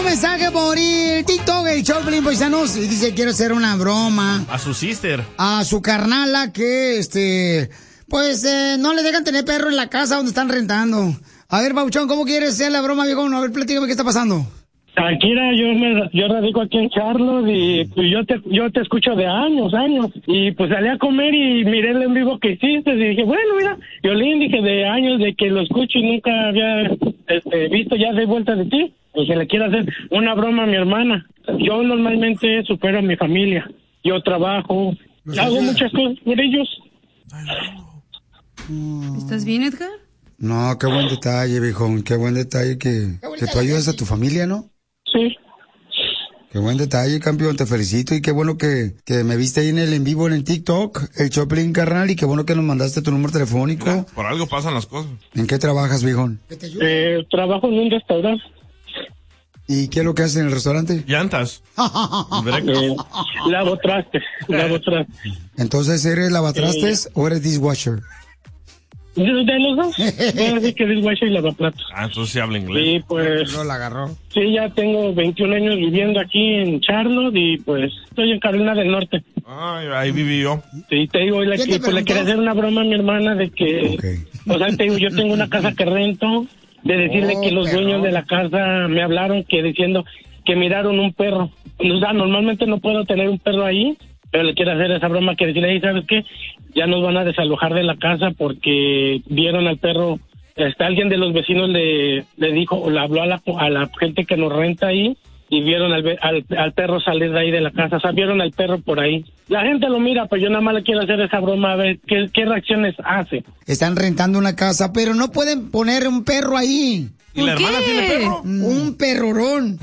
mensaje por el TikTok, el show de Piolín, paisanos, y dice, quiero hacer una broma. A su sister. A su carnala que, no le dejan tener perro en la casa donde están rentando. A ver, Pauchón, ¿cómo quieres hacer la broma, viejo? A ver, platícame qué está pasando. Akira, yo radico aquí en Charlotte y pues yo te escucho de años, y pues salí a comer y miré el en vivo que hiciste y dije, bueno, mira, Piolín, dije de años de que lo escucho y nunca había visto ya de vuelta de ti, pues se le quiero hacer una broma a mi hermana. Yo normalmente supero a mi familia, yo trabajo, hago muchas cosas por ellos. ¿Estás bien, Edgar? No, qué buen detalle, viejón, qué buen detalle que tú ayudas a tu familia, ¿no? Sí. Qué buen detalle, campeón, te felicito y qué bueno que me viste ahí en el en vivo en el TikTok, el Choplin, carnal, y qué bueno que nos mandaste tu número telefónico. Mira, por algo pasan las cosas. ¿En qué trabajas, viejón? Trabajo en un restaurante. ¿Y qué es lo que haces en el restaurante? Llantas. Lavo trastes. Entonces, ¿eres lavatrastes o eres dishwasher? De los dos. Así que dishwasher y lavaplatos. Entonces sí habla inglés. Sí, pues. No la agarró. Sí, ya tengo 21 años viviendo aquí en Charlotte y pues estoy en Carolina del Norte. Ay, ahí viví yo. Sí, te digo, le quería hacer una broma a mi hermana de que, o sea, te digo, yo tengo una casa que rento, de decirle que los dueños de la casa me hablaron que diciendo que miraron un perro. O sea, normalmente no puedo tener un perro ahí, pero le quiero hacer esa broma que decirle, ¿sabes qué? Ya nos van a desalojar de la casa porque vieron al perro. Alguien de los vecinos le dijo, o le habló a la gente que nos renta ahí y vieron al perro salir de ahí de la casa. O sea, vieron al perro por ahí. La gente lo mira, pero yo nada más le quiero hacer esa broma a ver qué reacciones hace. Están rentando una casa, pero no pueden poner un perro ahí. ¿Y la hermana tiene perro? Un perrorón.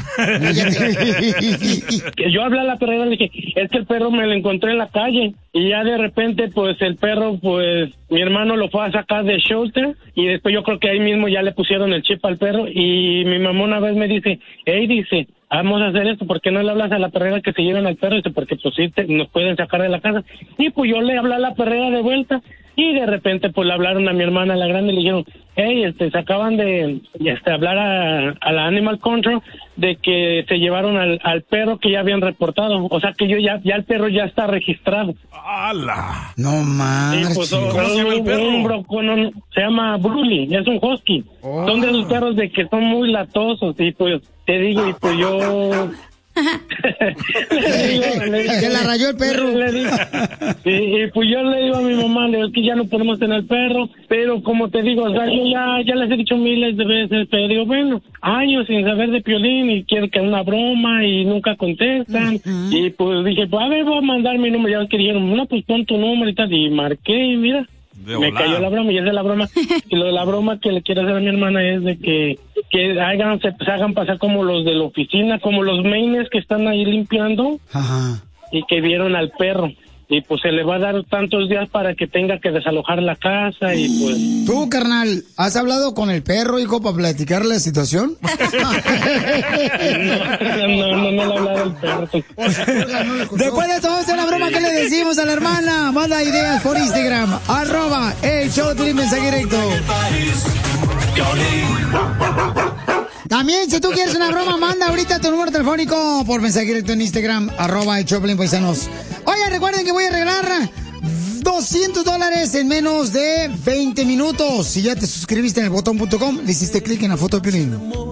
Yo hablé a la perrera y le dije, es que el perro me lo encontré en la calle. Y ya de repente, pues el perro, pues mi hermano lo fue a sacar de shelter. Y después yo creo que ahí mismo ya le pusieron el chip al perro. Y mi mamá una vez me dice, dice, vamos a hacer esto, ¿por qué no le hablas a la perrera que se lleven al perro? Dice, porque pues sí, nos pueden sacar de la casa. Y pues yo le hablé a la perrera de vuelta. Y de repente pues le hablaron a mi hermana, la grande, y le dijeron, se acaban de hablar a la Animal Control de que se llevaron al perro que ya habían reportado. O sea que ya el perro ya está registrado. ¡Hala! No manches. Pues, ¿cómo se llama el perro? Se llama Bruli, es un husky. Son de esos perros de que son muy latosos y pues te digo, y pues yo... Se la rayó el perro. Y pues yo le digo a mi mamá, le digo que ya no podemos tener perro, pero como te digo, o sea, yo ya les he dicho miles de veces, pero digo, bueno, años sin saber de Piolín y quiero que una broma y nunca contestan. Y pues dije, pues a ver, voy a mandar mi número. Ya que dijeron, no, pues pon tu número y tal, y marqué y mira. Me cayó la broma y esa es la broma. Y lo de la broma que le quiero hacer a mi hermana es de que se hagan pasar como los de la oficina, como los maines que están ahí limpiando. Ajá. Y que vieron al perro. Y pues se le va a dar tantos días para que tenga que desalojar la casa y pues... Tú, carnal, ¿has hablado con el perro, hijo, para platicar la situación? No le he hablado al perro. Después de todo, esta es la broma que le decimos a la hermana. Manda ideas por Instagram, @el show de Piolín, mensaje directo. También, si tú quieres una broma, manda ahorita tu número telefónico por mensaje directo en Instagram, @el show de Piolín, paisanos. Oigan, recuerden que voy a regalar $200 en menos de 20 minutos. Si ya te suscribiste en el botón.com, le hiciste clic en la foto de Piolín.